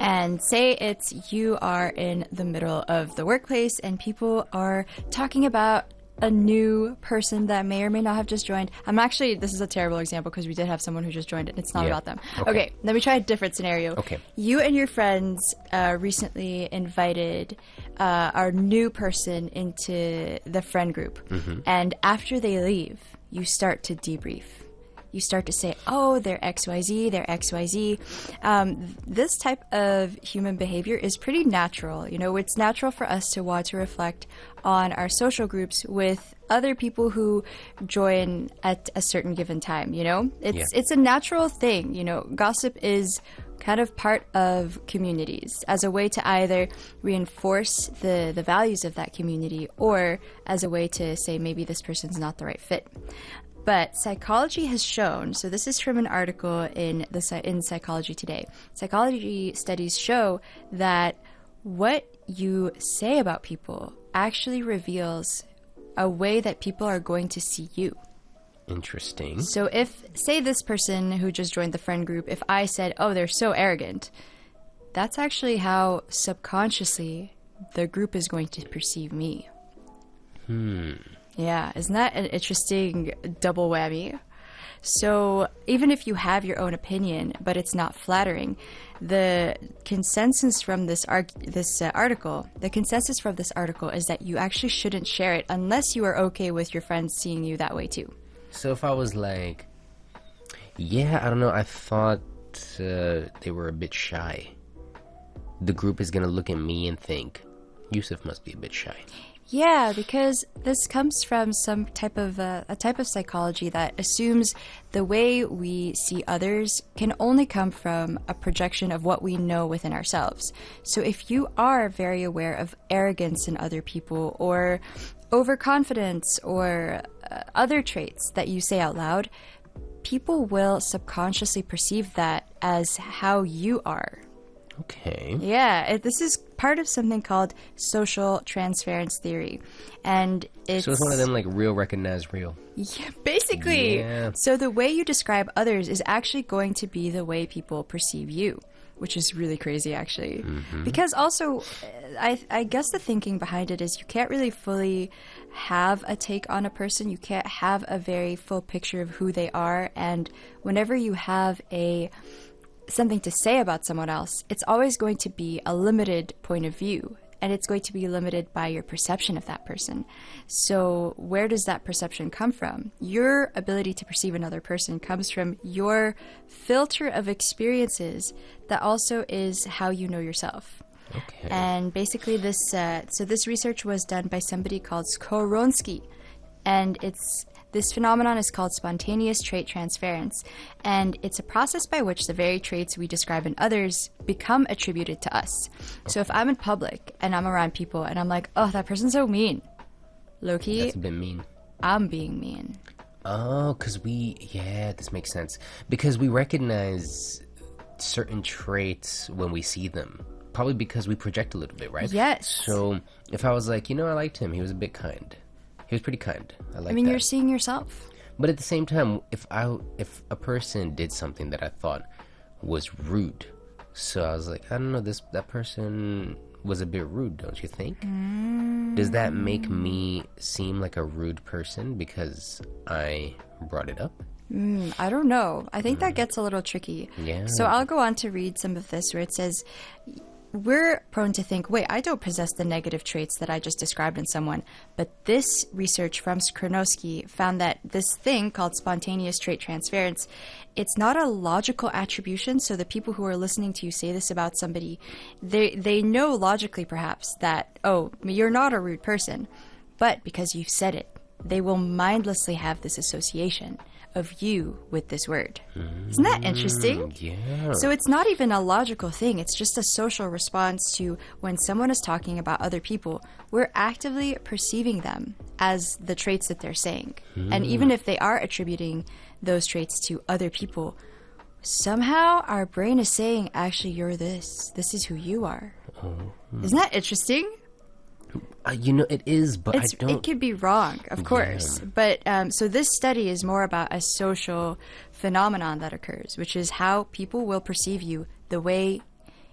And say you are in the middle of the workplace and people are talking about a new person that may or may not have just joined. This is a terrible example because we did have someone who just joined it and it's not about them. Okay, let me try a different scenario. Okay. You and your friends recently invited our new person into the friend group. And after they leave, you start to debrief. You start to say, oh, they're XYZ, they're XYZ. This type of human behavior is pretty natural. You know, it's natural for us to want to reflect on our social groups with other people who join at a certain given time, you know? It's a natural thing, you know. Gossip is kind of part of communities as a way to either reinforce the values of that community or as a way to say maybe this person's not the right fit. But psychology has shown, so this is from an article in Psychology Today. Psychology studies show that what you say about people actually reveals a way that people are going to see you. Interesting. So if, say this person who just joined the friend group, if I said, oh, they're so arrogant, that's actually how subconsciously the group is going to perceive me. Yeah, isn't that an interesting double whammy? So even if you have your own opinion, but it's not flattering, the consensus from this article is that you actually shouldn't share it unless you are okay with your friends seeing you that way too. So if I was like, yeah, I don't know, I thought they were a bit shy, the group is going to look at me and think, Yusuf must be a bit shy. Yeah, because this comes from some type of a type of psychology that assumes the way we see others can only come from a projection of what we know within ourselves. So if you are very aware of arrogance in other people or overconfidence or other traits that you say out loud, people will subconsciously perceive that as how you are. Okay. Yeah, this is part of something called social transference theory. And it's... So it's one of them like real recognize real. Yeah, basically. Yeah. So the way you describe others is actually going to be the way people perceive you, which is really crazy actually. Because also, I guess the thinking behind it is you can't really fully have a take on a person. You can't have a very full picture of who they are. And whenever you have something to say about someone else, it's always going to be a limited point of view, and it's going to be limited by your perception of that person. So where does that perception come from? Your ability to perceive another person comes from your filter of experiences that also is how you know yourself. Okay. And basically this research was done by somebody called Skoronsky, and this phenomenon is called spontaneous trait transference, and it's a process by which the very traits we describe in others become attributed to us. So if I'm in public and I'm around people and I'm like, oh, that person's so mean, low-key, That's a bit mean. I'm being mean. Oh, this makes sense. Because we recognize certain traits when we see them. Probably because we project a little bit, right? Yes. So if I was like, I liked him, he was a bit kind. He was pretty kind. I like that. You're seeing yourself. But at the same time, if a person did something that I thought was rude, so I was like, I don't know, that person was a bit rude, don't you think? Does that make me seem like a rude person because I brought it up? I don't know. I think that gets a little tricky. Yeah. So I'll go on to read some of this where it says, we're prone to think, wait, I don't possess the negative traits that I just described in someone. But this research from Skoronsky found that this thing called spontaneous trait transference, it's not a logical attribution. So the people who are listening to you say this about somebody, they know logically perhaps that, oh, you're not a rude person. But because you've said it, they will mindlessly have this association of you with this word. Isn't that interesting? Yeah. So it's not even a logical thing. It's just a social response to when someone is talking about other people, we're actively perceiving them as the traits that they're saying. And even if they are attributing those traits to other people, somehow our brain is saying, actually, you're this. This is who you are. Isn't that interesting? It is, but I don't... It could be wrong, of course. But so this study is more about a social phenomenon that occurs, which is how people will perceive you the way